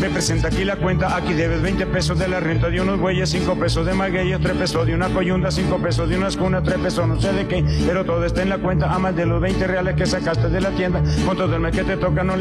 Me presenta aquí la cuenta, aquí debes 20 pesos de la renta de unos bueyes, 5 pesos de magueyes, 3 pesos de una coyunda, 5 pesos de unas cunas, 3 pesos no sé de qué, pero todo está en la cuenta, a más de los 20 reales que sacaste de la tienda, con todo el mes que te toca no